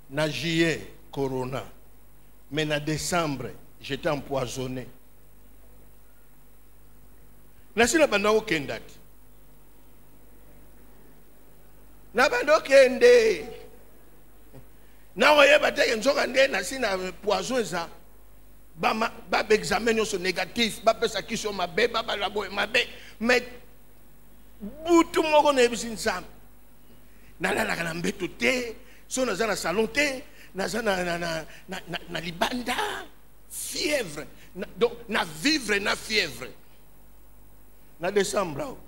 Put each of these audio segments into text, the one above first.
Na juillet, corona. Mais en décembre, j'étais empoisonné. Nasi na banda okenda. Na banda okende. Na oye bateke nzoka nde nasi na poison ça. Ba examen yo négatif, ba pesa kisho mabe, ba labo mabe. Mais butu moko na ebisi nsam. Na la na mbeto te, so na za na salon te, na za na libanda, fièvre. Donc na vivre na fièvre. Na décembre.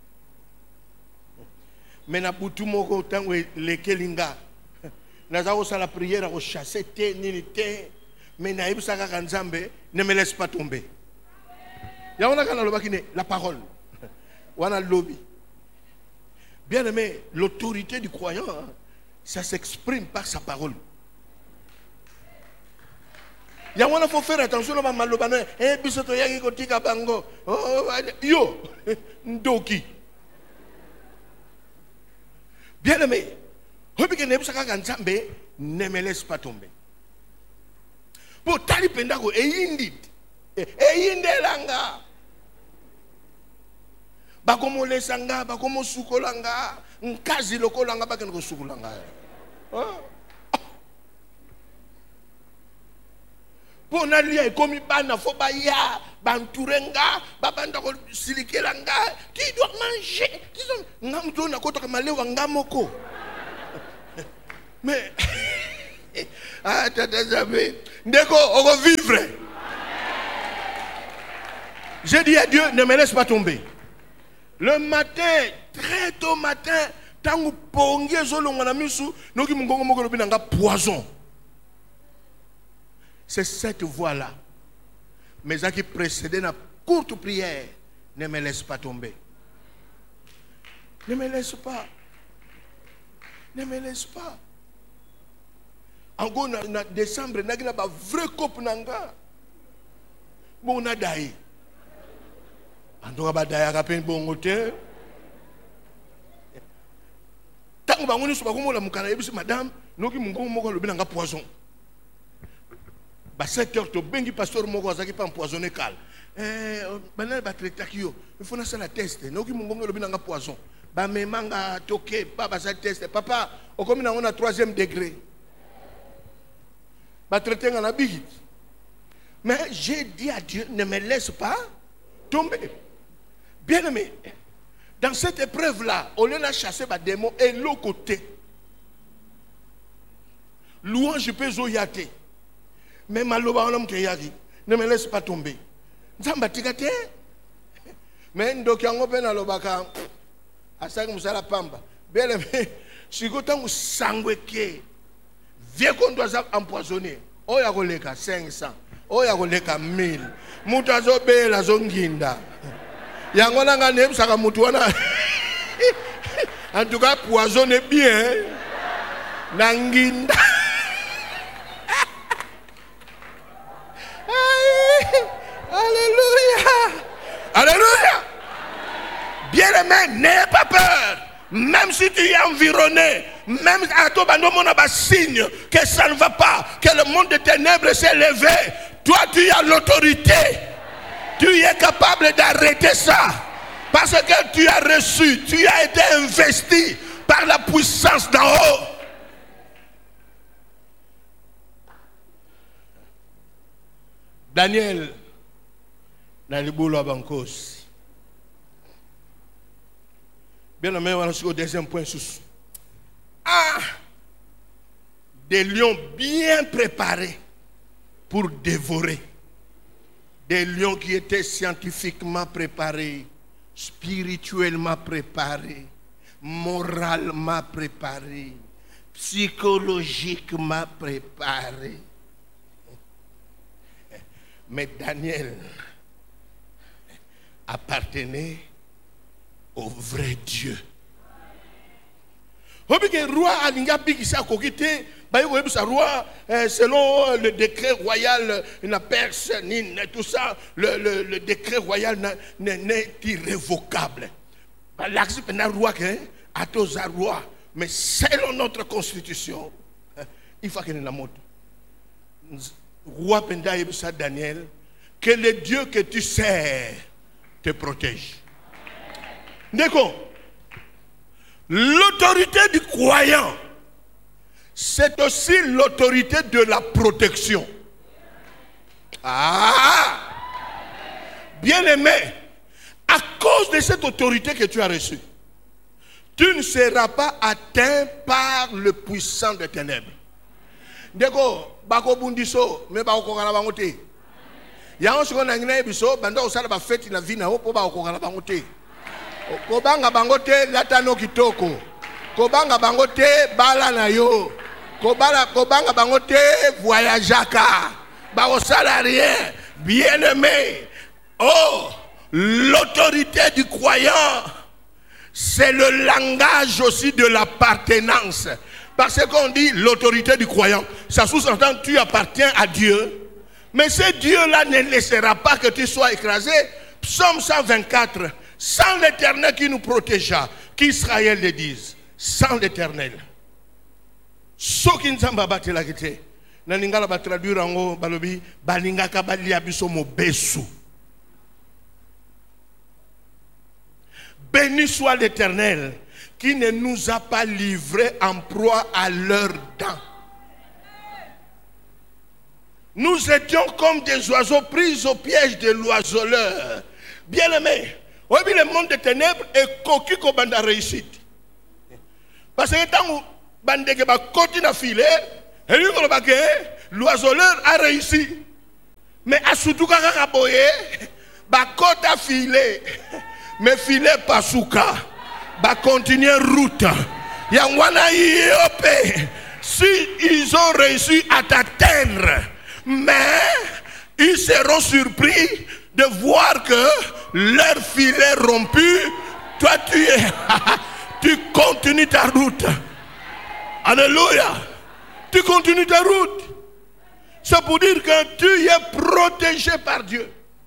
Mais na butu moko tango lekelinga. Na za osala prière au chasser te nini te. Mais na ebisaka kanzambe ne me laisse pas tomber. Ya on a kana lobakine la parole. Wana lobby. Bien aimé, l'autorité du croyant, ça s'exprime par sa parole. Ya wana faut faire attention à malobana. Bisoto yaki kotika bango. Oh yo ndoki. Bien aimé, hobike ne ebisaka kanzambe ne me laisse pas tomber. Pour tali pendako eyindit eyindelanga bakomo lesanga bakomo sukolanga nkazi lokolanga bakene ko sukolanga pour na lia ekomi bana fo ba ya banturenga babanda ko silikelanga qui doit manger disons ngamto na kota malewa ngamoko mais ah, tata Zabé, Ndeko, on va vivre. J'ai dit à Dieu, ne me laisse pas tomber. Le matin, très tôt matin, tant que pongé zolo manamisu, nous qui mungongo moko lobi nanga poison. C'est cette voie-là. Mais ça qui précédait la courte prière, ne me laisse pas tomber. Ne me laisse pas. Ne me laisse pas. En décembre, il y a un vrai couple. Bon, on a d'ailleurs. On a d'ailleurs un bon hôtel. Tant que on est sur le dit, madame, nous avons un poison. À 7 heures, tu as pasteur qui pas empoisonné cal. Il faut faire la test. Nous avons un poison. Mais manga toqué, pas ça test. Papa, on a 3e degré. Mais j'ai dit à Dieu, ne me laisse pas tomber. Bien aimé, dans cette épreuve-là, on a chassé les démons et l'autre côté. Louange peut zoyate. Mais maloba on ne me laisse pas tomber. Mais donc yango pena lobaka asaka musala pamba. Bien aimé, si gotangu sangweke. Viens qu'on doit empoisonner. Oh, il y a 500. Oh, il y a 1000. Moutazo be la zonginda. Yangona ngane saka mutuana. En tout cas, poisonner bien. Nanginda. Alléluia. Alléluia. Bien-aimé, n'aie pas peur. Même si tu es environné, même à ton bando, on a un signe que ça ne va pas, que le monde des ténèbres s'est levé. Toi, tu as l'autorité. Tu es capable d'arrêter ça. Parce que tu as reçu, tu as été investi par la puissance d'en haut. Daniel, dans le boulot à Bankos. Bien, on va au deuxième point. Ah, des lions bien préparés pour dévorer. Des lions qui étaient scientifiquement préparés, spirituellement préparés, moralement préparés, psychologiquement préparés. Mais Daniel appartenait au vrai Dieu. Roi selon le décret royal, la Perse, tout ça, le décret royal n'est irrévocable. Mais selon notre constitution, il faut qu'il y ait une moto. Roi Penda et Daniel, que le Dieu que tu sers te protège. D'accord. L'autorité du croyant, c'est aussi l'autorité de la protection. Ah! Bien-aimé, à cause de cette autorité que tu as reçue, tu ne seras pas atteint par le puissant des ténèbres. D'accord. Bako bundiso, mais bako kokala bangote. Yango siko na ngina biso, banda osala ba fête na vie na ho po bako kokala bangote. Kobanga bangote latano kitoko. Kobanga bangote bala na yo. Kobanga bangote voyageaka. Bako sala rien. Bien-aimé. Oh, l'autorité du croyant, c'est le langage aussi de l'appartenance. Parce qu'on dit l'autorité du croyant, ça sous-entend que tu appartiens à Dieu. Mais ce Dieu-là ne laissera pas que tu sois écrasé. Psaume 124, sans l'Éternel qui nous protégea, qu'Israël le dise, sans l'Éternel. Ce qui nous a battu la guité, naningala ba traduire en balobi, balinga kabali abiso mo besu. Béni soit l'Éternel qui ne nous a pas livrés en proie à leurs dents. Nous étions comme des oiseaux pris au piège de l'oiseleur. Bien-aimé, le monde des ténèbres est coquille comme bande réussite. Parce que tant que bande continue à filer, l'oiseleur a réussi. Mais à surtout quand il a boyé, côte a filé, mais filet pas souka. Va continuer route. Si ils ont réussi à t'atteindre, mais ils seront surpris de voir que leur filet rompu, toi tu continues ta route. Alléluia. Tu continues ta route. C'est pour dire que tu es protégé par Dieu.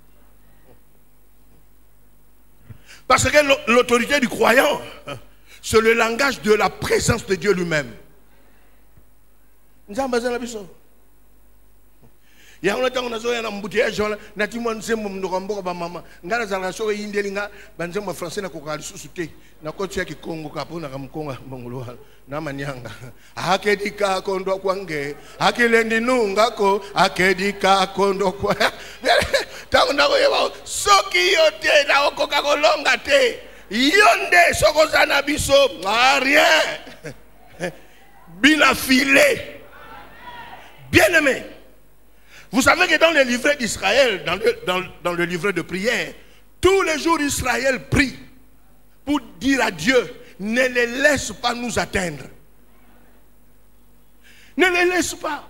Parce que l'autorité du croyant, c'est le langage de la présence de Dieu lui-même. Nous avons besoin de ça. Il y a un temps où nous avons un embouteillage, nous avons un peu de maman. Nous avons un peu de français, nous avons un peu na kocha ki Kongo kapona kamkonga mongolwa na manyanga akedika kondo kwange akilendi nungako akedika kondo kwa tangu ndako yeba soki yote na okoka kolonga te yonde sokozana biso rien bina filé. Bien-aimé, vous savez que dans le livret d'Israël, dans le livret de prière, tous les jours Israël prie pour dire à Dieu, ne les laisse pas nous atteindre. Ne les laisse pas.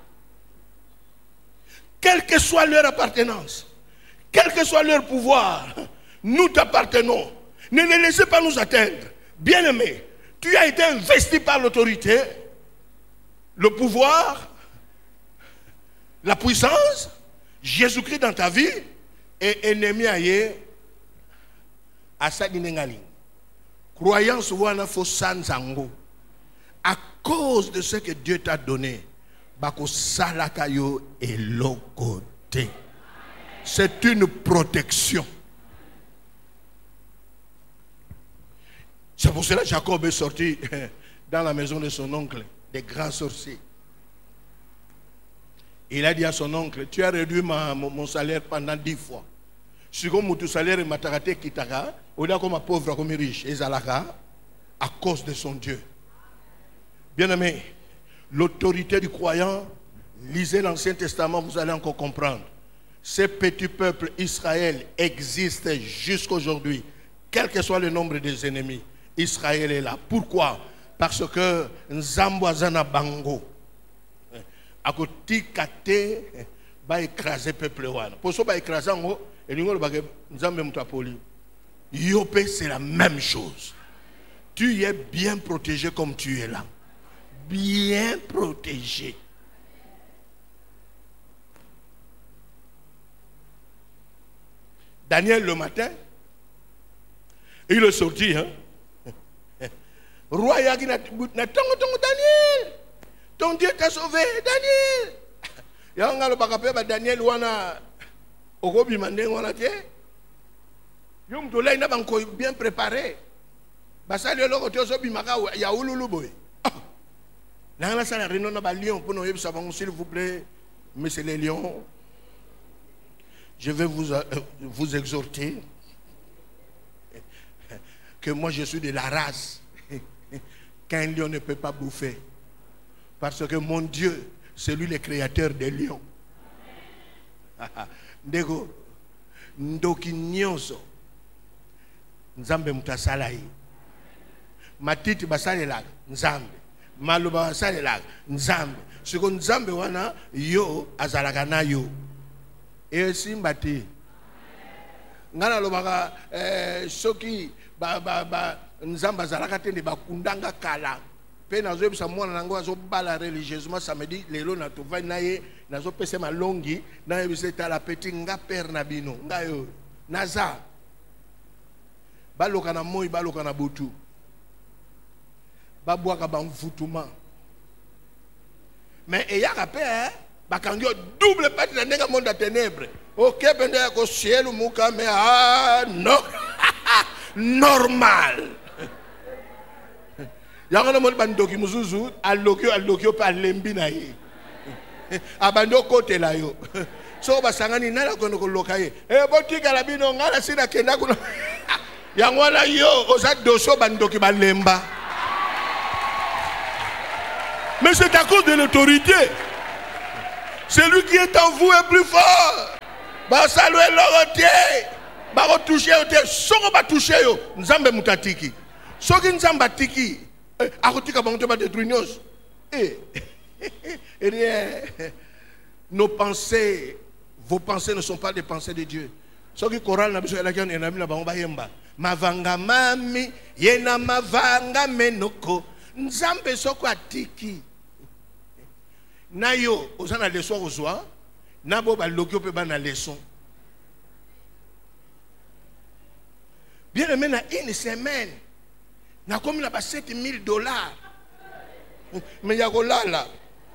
Quelle que soit leur appartenance, quel que soit leur pouvoir, nous t'appartenons. Ne les laissez pas nous atteindre. Bien-aimé, tu as été investi par l'autorité, le pouvoir, la puissance, Jésus-Christ dans ta vie, et ennemi aïe, à sa dinengali. Croyance wana fo sanzango. À cause de ce que Dieu t'a donné, bako salakayo et lokote. C'est une protection. C'est pour cela que Jacob est sorti dans la maison de son oncle, des grands sorciers. Il a dit à son oncle, tu as réduit mon salaire pendant 10 fois. Si comme ton salaire est matarate kitaka, on a comme pauvre comme riche, et zalaka, à cause de son Dieu. Bien-aimé, l'autorité du croyant, lisez l'Ancien Testament, vous allez encore comprendre. Ce petit peuple Israël existe jusqu'aujourd'hui, quel que soit le nombre des ennemis. Israël est là. Pourquoi? Parce que Nzambo azana bango. A côté kate ba écraser peuple wana. Pour ça ba écraser ngo et l'ingolo ba Nzambe mutapoli. Yopé c'est la même chose. Tu es bien protégé comme tu es là. Bien protégé. Daniel le matin, il est sorti, hein. Roi Yagi na tongo Daniel. ton Dieu t'a sauvé, Daniel. Yanga le bakape Daniel wana okobi mandeng wana te. Yom to là ina banko bien préparé. Basali loko te so bimaka ya ululu boy. Là ça la réunion na ba lion pour nous savoir s'il vous plaît, monsieur les lions. Je vais vous exhorter que moi je suis de la race qu'un lion ne peut pas bouffer. Parce que mon Dieu, c'est lui le créateur des lions. Ndego, ndoki nyonso, nzambe mutasalai. Matiti basalela, nzambe. Maluba basalela, nzambe. Siko nzambe wana, yo azalaka na yo. Et simbati. Ngana lobaka soki nzamba azalaka tende bakundanga kala. Pe nazo bisa mwana nango azo bala religieusement samedi lelo na tova na ye nazo pese malongi na yebise tala peti nga père na bino nga yo naza baloka na moi baloka na butu babwaka bamfutuma mais eyaka pe bakangi double partie na ndenga monde à ténèbres OK pende ko ciel muka mais non normal. Yangana mo bandoki muzuzu alokio pa lembi na ye abando kote la yo so basangani nala kono ko lokaye botika la bino ngala sina kenda kuno yangwana yo oza doso bandoki balemba. Mais c'est à cause de l'autorité. Celui qui est en vous est plus fort. Basalwe lorotie ba toucher ote soko ba toucher yo nzambe mutatiki soki nzamba tiki akotika bango ba détruire nyos nos pensées, vos pensées ne sont pas des pensées de Dieu. Soki choral na biso elaki na mina bango bayemba mavanga mami yena mavanga menoko nzambe soko atiki na yo ozana leçon ozwa na bo ba lokio pe ba na leçon. Bien aimé, na une semaine, na comme na ba $7,000. Mais ya kolala.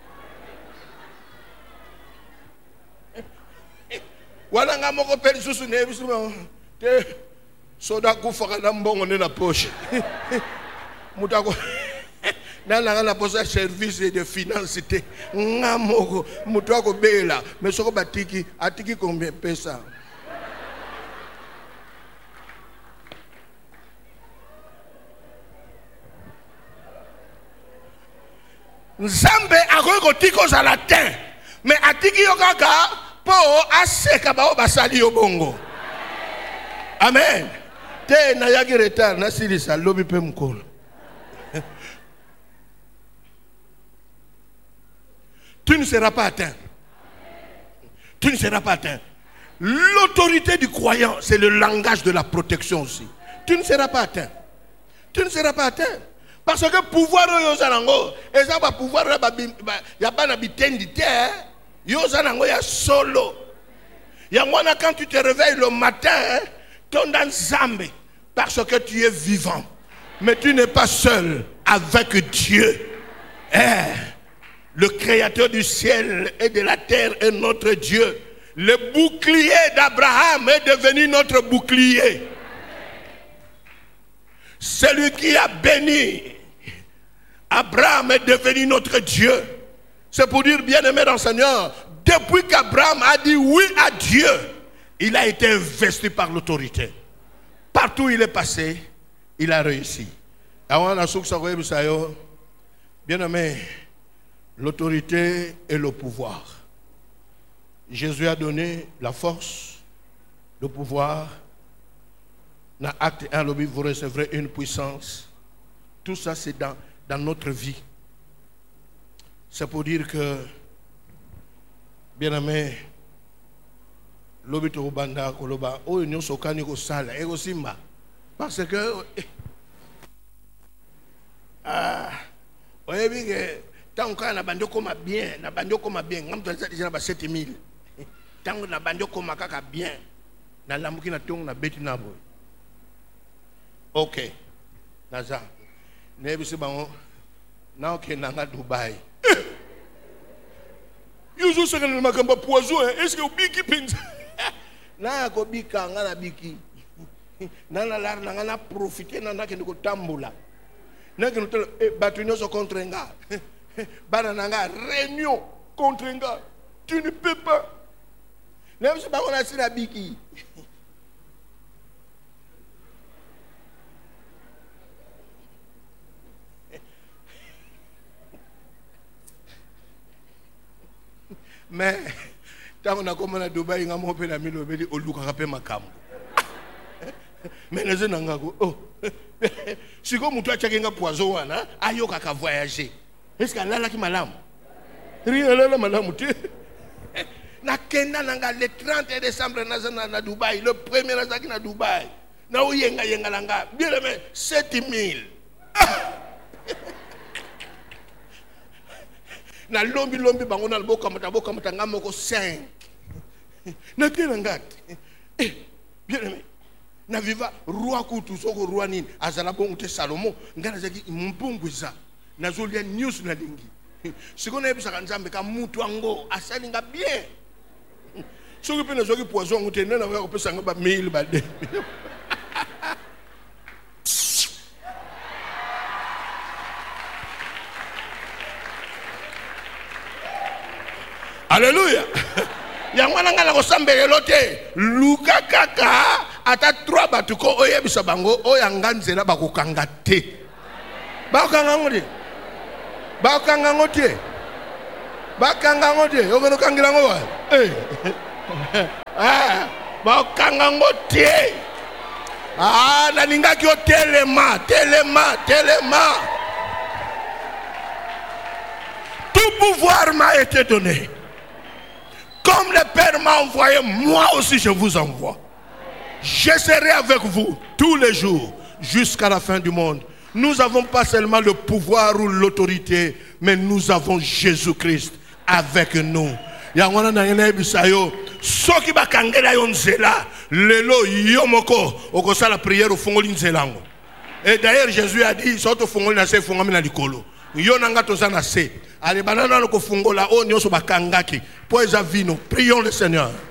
Wala nga moko peli susu ne bisu te soda kufa na mbongo ne na poche. Mutako na la poche service de finance te nga moko mutako bela mais soko batiki atiki combien pesa. Nzambe akoki kotika ozala te mais atiki yo kaka po aseka bao basali yo bongo. Amen. Te na yaki retard na silisa lobi pe mukolo. Tu ne seras pas atteint. Tu ne seras pas atteint. L'autorité du croyant, c'est le langage de la protection aussi. Tu ne seras pas atteint. Tu ne seras pas atteint. Parce que pouvoir yozalango, et ça va pouvoir ya bana bitendi te, yozalango ya solo. Yangwana quand tu te réveilles le matin, ton dans Zambé, parce que tu es vivant. Mais tu n'es pas seul avec Dieu. Le créateur du ciel et de la terre est notre Dieu. Le bouclier d'Abraham est devenu notre bouclier. Celui qui a béni Abraham est devenu notre Dieu. C'est pour dire, bien-aimé dans le Seigneur, depuis qu'Abraham a dit oui à Dieu, il a été investi par l'autorité. Partout où il est passé, il a réussi. Bien-aimé, l'autorité et le pouvoir. Jésus a donné la force, le pouvoir. Dans Acte 1, vous recevrez une puissance. Tout ça, c'est dans notre vie. C'est pour dire que, bien aimé, l'obito banda koloba, oh union sokani ko sala, ego simba, parce que oye bi que tant que na bando koma bien, ngam to déjà na ba 7,000. Tant na bando koma kaka bien, na lamuki na tongo na beti na boy. Ok, naza. Nebisi bango, na oke nanga Dubai. Yuzu sekana makamba poison. Est-ce que biki pinza? Na ko bika ngana biki. Nana lar ngana profiter nana ke ndiko tambula. Na ke ntelo batu nyoso contre nga. Bana nanga réunion contre nga. Tu ne peux pas. Même si pas on a si la biki. Mais tant qu'on a commencé à Dubaï, on a monté la mille obédi au Luka rapé ma cam. Mais les gens n'ont oh, si comme toi tu as un poison, ayo kaka voyager. Est-ce que là qui malam? Rien là malam tu. Na kenda nanga le 30 décembre na Dubaï, le premier na Dubaï. Na o yenga langa, bien mais 7000. Na lombi bango na boka mata ngamoko 5 na kena ngati bien aimé na viva roi kutu soko roi nini azala bongo te Salomo ngana zaki mpungwiza na zolia news na lingi sikona ebisaka nzambe ka mutu ango asalinga bien soki pe na zoki poison ngute nena ba kopesa ngaba 1000 ba de. Alléluia. Yangwana ngala ko sambelelo te. Luka kaka ata 3 batuko oyebisa bango oyanganzela bakokanga te. Bakanga ngode. Bakanga ngode. Bakanga ngode. Ogono kangira ngo wa. Bakanga ngode. Na ninga ki o telema. Tout pouvoir m'a été donné. Comme le Père m'a envoyé, moi aussi je vous envoie. Je serai avec vous tous les jours jusqu'à la fin du monde. Nous n'avons pas seulement le pouvoir ou l'autorité, mais nous avons Jésus-Christ avec nous. Yangwana na yene bisayo soki bakangela yo nzela lelo yomoko okosa la prière au fongoli nzelango. Et d'ailleurs Jésus a dit soto fongoli na se fongami na likolo. Yo nanga toza na se. Allez banana ko fongola o nyoso bakangaki. Poeza vino. Prions le Seigneur.